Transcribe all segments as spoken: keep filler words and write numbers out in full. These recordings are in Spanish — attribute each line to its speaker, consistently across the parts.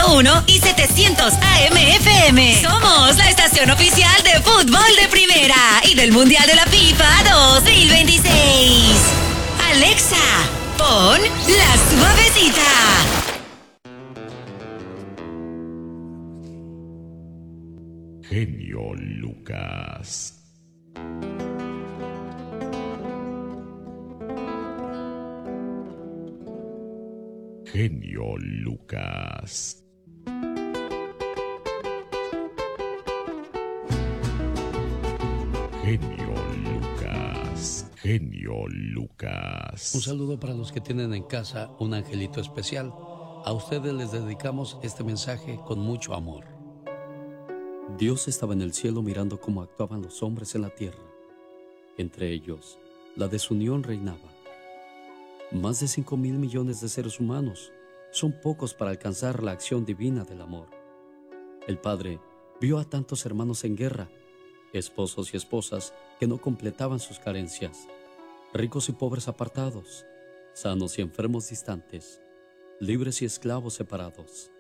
Speaker 1: uno y setecientos A M F M. Somos la estación oficial de fútbol de primera y del Mundial de la FIFA dos mil veintiséis. Alexa, pon La Suavecita.
Speaker 2: Genio Lucas. Genio Lucas. Genio Lucas. Genio Lucas.
Speaker 3: Un saludo para los que tienen en casa un angelito especial. A ustedes les dedicamos este mensaje con mucho amor. Dios estaba en el cielo mirando cómo actuaban los hombres en la tierra. Entre ellos, la desunión reinaba. Más de cinco mil millones de seres humanos son pocos para alcanzar la acción divina del amor. El Padre vio a tantos hermanos en guerra, esposos y esposas que no completaban sus carencias, ricos y pobres apartados, sanos y enfermos distantes, libres y esclavos separados.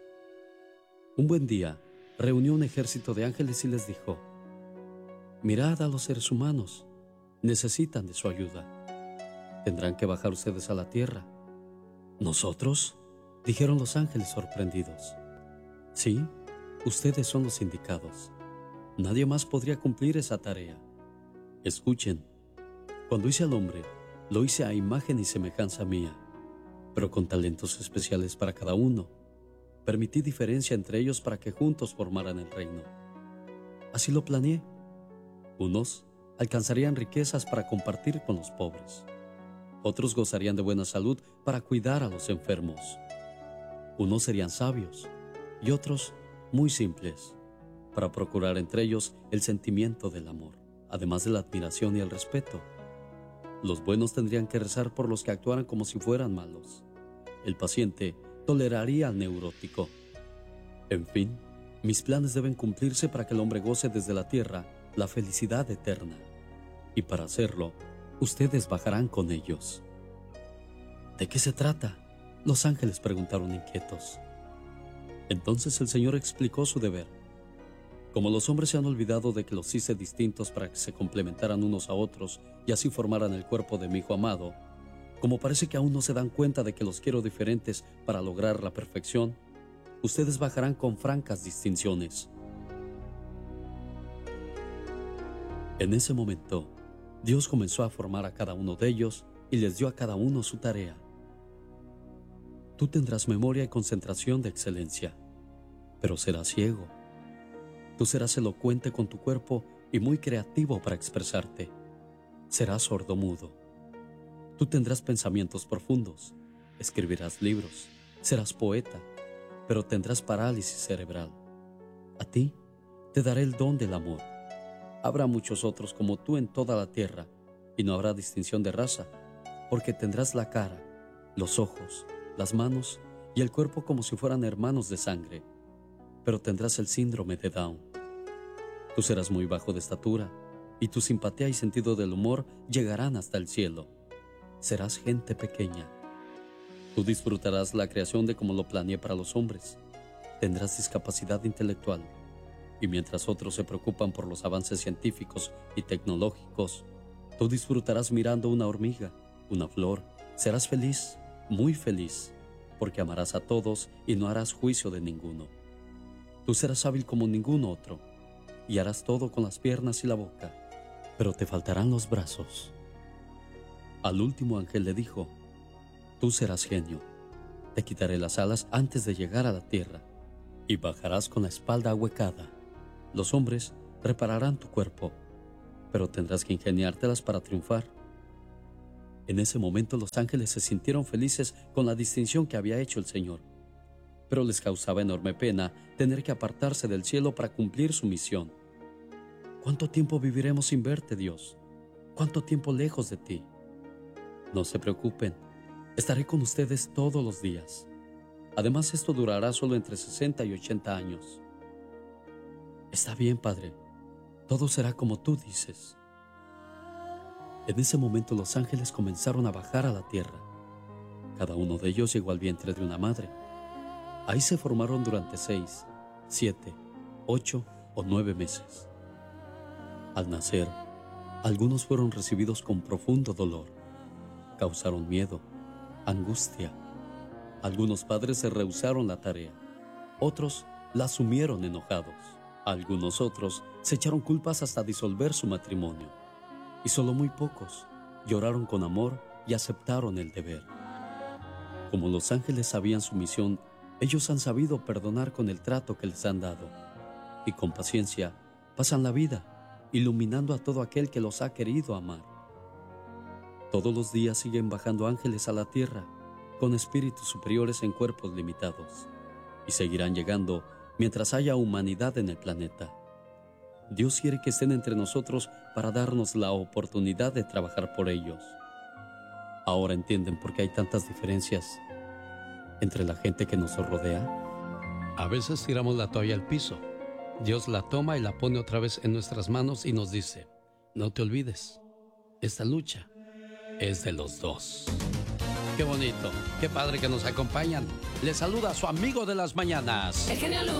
Speaker 3: Un buen día, reunió un ejército de ángeles y les dijo: mirad a los seres humanos, necesitan de su ayuda. Tendrán que bajar ustedes a la tierra. ¿Nosotros?, dijeron los ángeles sorprendidos. Sí, ustedes son los indicados. Nadie más podría cumplir esa tarea. Escuchen, cuando hice al hombre, lo hice a imagen y semejanza mía, pero con talentos especiales para cada uno. Permití diferencia entre ellos para que juntos formaran el reino. Así lo planeé. Unos alcanzarían riquezas para compartir con los pobres. Otros gozarían de buena salud para cuidar a los enfermos. Unos serían sabios y otros muy simples, para procurar entre ellos el sentimiento del amor, además de la admiración y el respeto. Los buenos tendrían que rezar por los que actuaran como si fueran malos. El paciente toleraría al neurótico. En fin, mis planes deben cumplirse para que el hombre goce desde la tierra la felicidad eterna. Y para hacerlo, ustedes bajarán con ellos. ¿De qué se trata?, los ángeles preguntaron inquietos. Entonces el Señor explicó su deber. Como los hombres se han olvidado de que los hice distintos para que se complementaran unos a otros y así formaran el cuerpo de mi Hijo amado, como parece que aún no se dan cuenta de que los quiero diferentes para lograr la perfección, ustedes bajarán con francas distinciones. En ese momento, Dios comenzó a formar a cada uno de ellos y les dio a cada uno su tarea. Tú tendrás memoria y concentración de excelencia, pero serás ciego. Tú serás elocuente con tu cuerpo y muy creativo para expresarte. Serás sordomudo. Tú tendrás pensamientos profundos, escribirás libros, serás poeta, pero tendrás parálisis cerebral. A ti te daré el don del amor. Habrá muchos otros como tú en toda la tierra, y no habrá distinción de raza, porque tendrás la cara, los ojos, las manos y el cuerpo como si fueran hermanos de sangre, pero tendrás el síndrome de Down. Tú serás muy bajo de estatura, y tu simpatía y sentido del humor llegarán hasta el cielo. Serás gente pequeña. Tú disfrutarás la creación de como lo planeé para los hombres. Tendrás discapacidad intelectual, y mientras otros se preocupan por los avances científicos y tecnológicos, tú disfrutarás mirando una hormiga, una flor. Serás feliz, muy feliz, porque amarás a todos y no harás juicio de ninguno. Tú serás hábil como ningún otro, y harás todo con las piernas y la boca, pero te faltarán los brazos. Al último ángel le dijo: tú serás genio, te quitaré las alas antes de llegar a la tierra, y bajarás con la espalda ahuecada. Los hombres repararán tu cuerpo, pero tendrás que ingeniártelas para triunfar. En ese momento los ángeles se sintieron felices con la distinción que había hecho el Señor, pero les causaba enorme pena tener que apartarse del cielo para cumplir su misión. ¿Cuánto tiempo viviremos sin verte, Dios? ¿Cuánto tiempo lejos de ti? No se preocupen, estaré con ustedes todos los días. Además, esto durará solo entre sesenta y ochenta años. Está bien, Padre, todo será como tú dices. En ese momento los ángeles comenzaron a bajar a la tierra. Cada uno de ellos llegó al vientre de una madre. Ahí se formaron durante seis, siete, ocho o nueve meses. Al nacer, algunos fueron recibidos con profundo dolor. Causaron miedo, angustia. Algunos padres se rehusaron la tarea. Otros la asumieron enojados. Algunos otros se echaron culpas hasta disolver su matrimonio. Y solo muy pocos lloraron con amor y aceptaron el deber. Como los ángeles sabían su misión, ellos han sabido perdonar con el trato que les han dado. Y con paciencia pasan la vida, iluminando a todo aquel que los ha querido amar. Todos los días siguen bajando ángeles a la tierra, con espíritus superiores en cuerpos limitados. Y seguirán llegando mientras haya humanidad en el planeta. Dios quiere que estén entre nosotros para darnos la oportunidad de trabajar por ellos. Ahora entienden por qué hay tantas diferencias entre la gente que nos rodea.
Speaker 4: A veces tiramos la toalla al piso. Dios la toma y la pone otra vez en nuestras manos y nos dice: no te olvides, esta lucha es de los dos. Qué bonito, qué padre que nos acompañan. Les saluda su amigo de las mañanas,
Speaker 1: El genio Lucas.